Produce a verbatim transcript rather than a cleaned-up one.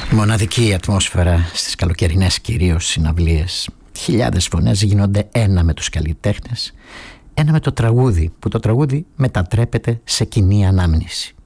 Μοναδική ατμόσφαιρα στις καλοκαιρινές κυρίως συναυλίες. Χιλιάδες φωνές γίνονται ένα με τους καλλιτέχνες, ένα με το τραγούδι, που το τραγούδι μετατρέπεται σε κοινή ανάμνηση.